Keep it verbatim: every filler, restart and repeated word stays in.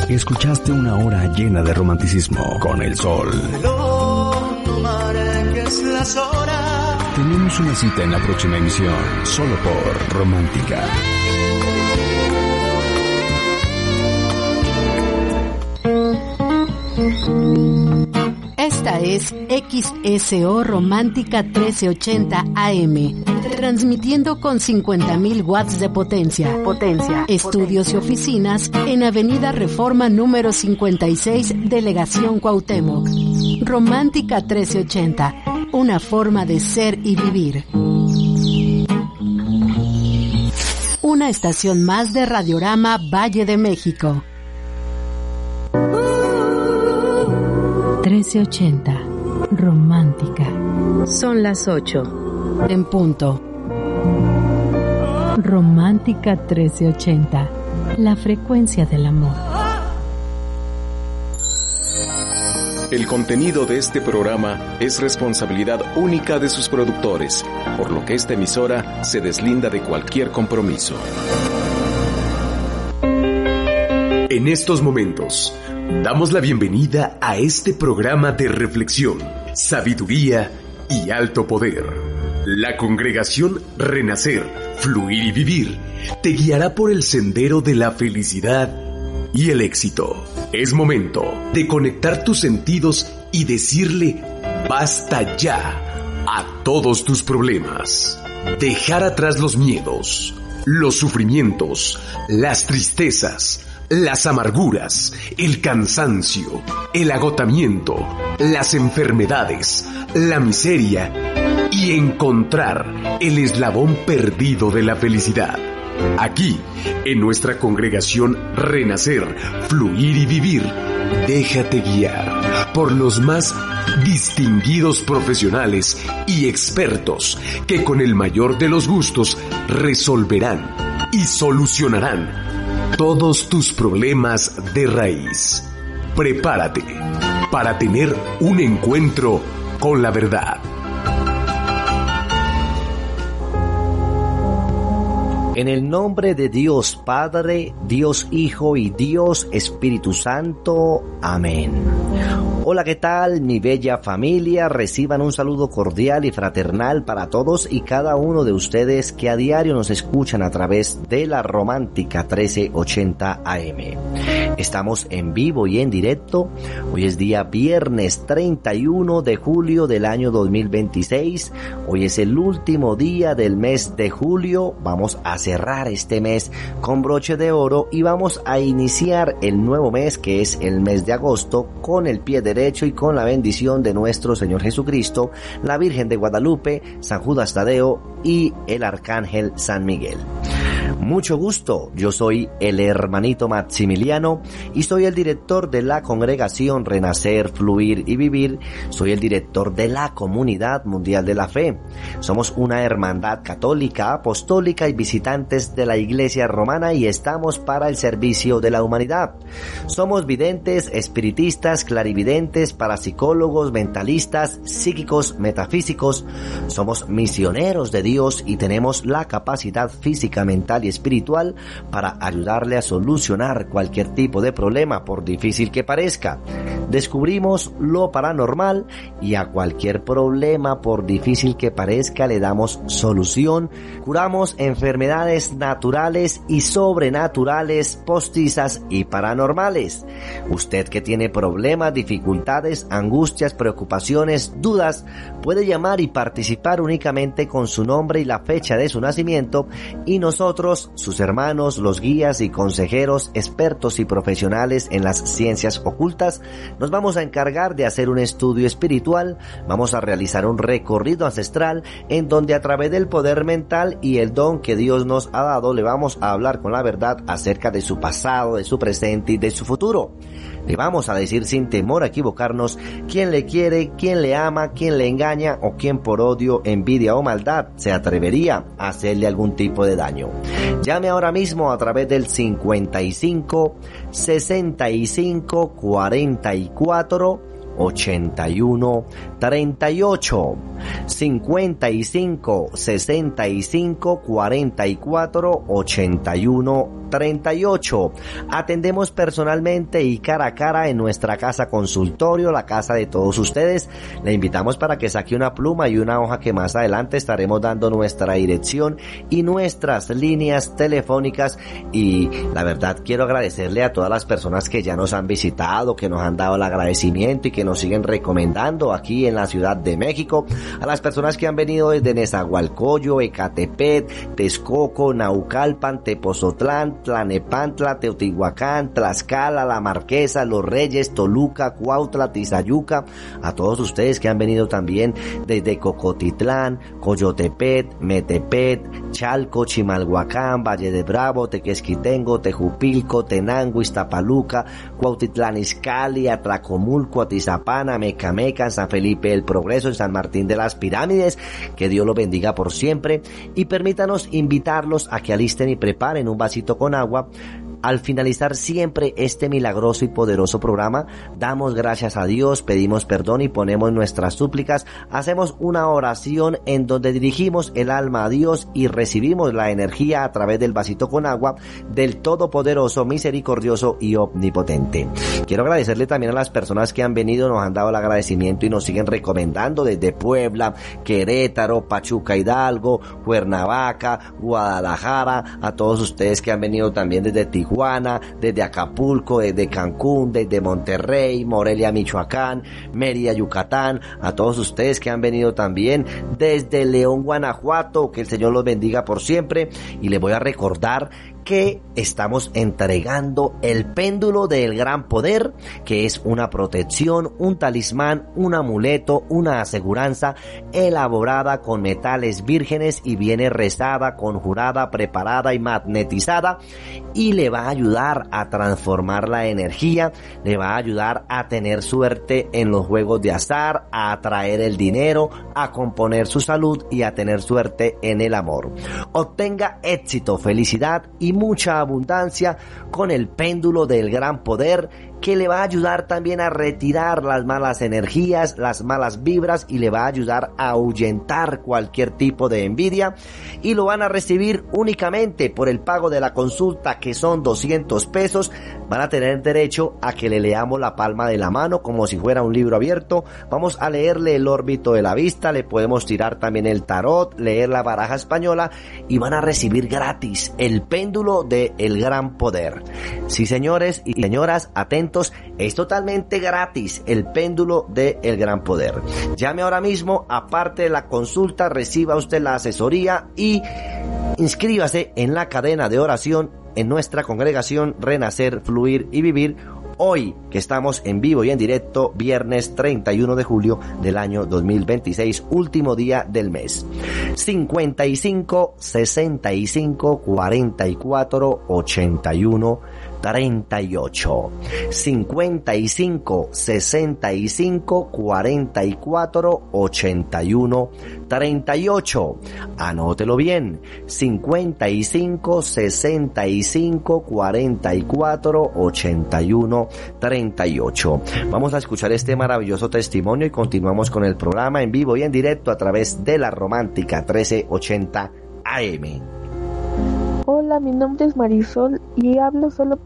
Escuchaste una hora llena de romanticismo con el sol. Tenemos una cita en la próxima emisión, solo por Romántica. Esta es X S O Romántica trece ochenta A M, transmitiendo con cincuenta mil watts de potencia. Potencia. Estudios y oficinas en Avenida Reforma número cincuenta y seis, Delegación Cuauhtémoc. Romántica trece ochenta, una forma de ser y vivir. Una estación más de Radiorama Valle de México. trece ochenta, Romántica. Son las ocho. En punto. Romántica trece ochenta, la frecuencia del amor. El contenido de este programa es responsabilidad única de sus productores, por lo que esta emisora se deslinda de cualquier compromiso. En estos momentos, damos la bienvenida a este programa de reflexión, sabiduría y alto poder. La congregación Renacer, Fluir y Vivir te guiará por el sendero de la felicidad y el éxito. Es momento de conectar tus sentidos y decirle basta ya a todos tus problemas. Dejar atrás los miedos, los sufrimientos, las tristezas, las amarguras, el cansancio, el agotamiento, las enfermedades, la miseria y encontrar el eslabón perdido de la felicidad. Aquí, en nuestra congregación Renacer, Fluir y Vivir, déjate guiar por los más distinguidos profesionales y expertos que con el mayor de los gustos resolverán y solucionarán todos tus problemas de raíz. Prepárate para tener un encuentro con la verdad. En el nombre de Dios Padre, Dios Hijo y Dios Espíritu Santo. Amén. Hola, ¿qué tal, mi bella familia? Reciban un saludo cordial y fraternal para todos y cada uno de ustedes que a diario nos escuchan a través de la Romántica trece ochenta A M. Estamos en vivo y en directo. Hoy es día viernes treinta y uno de julio del año dos mil veintiséis. Hoy es el último día del mes de julio. Vamos a cerrar este mes con broche de oro y vamos a iniciar el nuevo mes, que es el mes de agosto, con el pie derecho y con la bendición de nuestro Señor Jesucristo, la Virgen de Guadalupe, San Judas Tadeo y el Arcángel San Miguel. Mucho gusto, yo soy el hermanito Maximiliano y soy el director de la congregación Renacer, Fluir y Vivir. Soy el director de la Comunidad Mundial de la Fe. Somos una hermandad católica, apostólica y visitantes de la Iglesia Romana y estamos para el servicio de la humanidad. Somos videntes, espiritistas, clarividentes, parapsicólogos, mentalistas, psíquicos, metafísicos. Somos misioneros de Dios y tenemos la capacidad física, mental y espiritual para ayudarle a solucionar cualquier tipo de problema, por difícil que parezca. Descubrimos lo paranormal y a cualquier problema, por difícil que parezca, le damos solución. Curamos enfermedades naturales y sobrenaturales, postizas y paranormales. Usted que tiene problemas, dificultades, angustias, preocupaciones, dudas, puede llamar y participar únicamente con su nombre y la fecha de su nacimiento, y nosotros, sus hermanos, los guías y consejeros, expertos y profesionales en las ciencias ocultas, nos vamos a encargar de hacer un estudio espiritual. Vamos a realizar un recorrido ancestral en donde a través del poder mental y el don que Dios nos ha dado le vamos a hablar con la verdad acerca de su pasado, de su presente y de su futuro. Le vamos a decir sin temor a equivocarnos quién le quiere, quién le ama, quién le engaña o quién por odio, envidia o maldad se atrevería a hacerle algún tipo de daño. Llame ahora mismo a través del cincuenta y cinco, sesenta y cinco, cuarenta y cuatro, ochenta y uno, treinta y ocho. cincuenta y cinco, sesenta y cinco, cuarenta y cuatro, ochenta y uno, treinta y ocho. Atendemos personalmente y cara a cara en nuestra casa consultorio, la casa de todos ustedes. Le invitamos para que saque una pluma y una hoja que más adelante estaremos dando nuestra dirección y nuestras líneas telefónicas. Y la verdad quiero agradecerle a todas las personas que ya nos han visitado, que nos han dado el agradecimiento y que nos siguen recomendando aquí en la Ciudad de México, a las personas que han venido desde Nezahualcóyotl, Ecatepec, Texcoco, Naucalpan, Tepozotlán, Tlanepantla, Teotihuacán, Tlaxcala, La Marquesa, Los Reyes, Toluca, Cuautla, Tizayuca, a todos ustedes que han venido también desde Cocotitlán, Coyotepec, Metepec, Chalco, Chimalhuacán, Valle de Bravo, Tequesquitengo, Tejupilco, Tenango, Iztapaluca, Cuautitlán Izcalli, Atlacomulco, Atizapán, Amecameca, San Felipe del Progreso, en San Martín de las Pirámides. Que Dios los bendiga por siempre y permítanos invitarlos a que alisten y preparen un vasito con agua. Al finalizar siempre este milagroso y poderoso programa, damos gracias a Dios, pedimos perdón y ponemos nuestras súplicas, hacemos una oración en donde dirigimos el alma a Dios y recibimos la energía a través del vasito con agua del Todopoderoso, Misericordioso y Omnipotente. Quiero agradecerle también a las personas que han venido, nos han dado el agradecimiento y nos siguen recomendando desde Puebla, Querétaro, Pachuca Hidalgo, Cuernavaca, Guadalajara, a todos ustedes que han venido también desde Tijuana, Tijuana, desde Acapulco, desde Cancún, desde Monterrey, Morelia, Michoacán, Mérida, Yucatán, a todos ustedes que han venido también desde León, Guanajuato, que el Señor los bendiga por siempre. Y les voy a recordar que estamos entregando el péndulo del gran poder, que es una protección, un talismán, un amuleto, una aseguranza elaborada con metales vírgenes y viene rezada, conjurada, preparada y magnetizada, y le va a ayudar a transformar la energía, le va a ayudar a tener suerte en los juegos de azar, a atraer el dinero, a componer su salud y a tener suerte en el amor. Obtenga éxito, felicidad y mucha abundancia con el péndulo del gran poder, que le va a ayudar también a retirar las malas energías, las malas vibras, y le va a ayudar a ahuyentar cualquier tipo de envidia, y lo van a recibir únicamente por el pago de la consulta, que son doscientos pesos. Van a tener derecho a que le leamos la palma de la mano como si fuera un libro abierto. Vamos a leerle el órbito de la vista, le podemos tirar también el tarot, leer la baraja española, y van a recibir gratis el péndulo de el gran poder. Sí, señores y señoras, atentos, es totalmente gratis el péndulo de el gran poder. Llame ahora mismo, aparte de la consulta, reciba usted la asesoría y inscríbase en la cadena de oración en nuestra congregación Renacer, Fluir y Vivir. Hoy que estamos en vivo y en directo, viernes treinta y uno de julio del año dos mil veintiséis, último día del mes. cincuenta y cinco, sesenta y cinco, cuarenta y cuatro, ochenta y uno, treinta y ocho. cincuenta y cinco, sesenta y cinco, cuarenta y cuatro, ochenta y uno, treinta y ocho. Anótelo bien. cincuenta y cinco, sesenta y cinco, cuarenta y cuatro, ochenta y uno, treinta y ocho. Vamos a escuchar este maravilloso testimonio y continuamos con el programa en vivo y en directo a través de la Romántica trece ochenta A M. Hola, mi nombre es Marisol y hablo solo